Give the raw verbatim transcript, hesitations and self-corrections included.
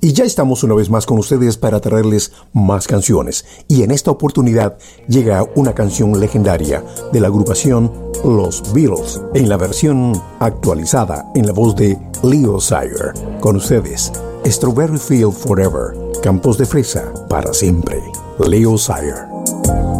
Y ya estamos una vez más con ustedes para traerles más canciones. Y en esta oportunidad llega una canción legendaria de la agrupación Los Beatles, en la versión actualizada en la voz de Leo Sayer. Con ustedes, Strawberry Field Forever, Campos de Fresa para siempre. Leo Sayer.